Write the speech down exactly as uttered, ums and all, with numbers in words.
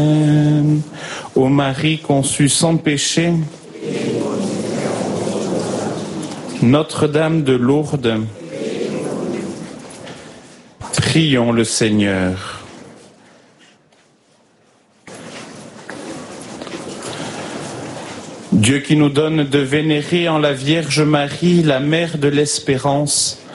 Ô Marie conçue sans péché, Notre-Dame de Lourdes, prions le Seigneur. Dieu qui nous donne de vénérer en la Vierge Marie, la Mère de l'Espérance,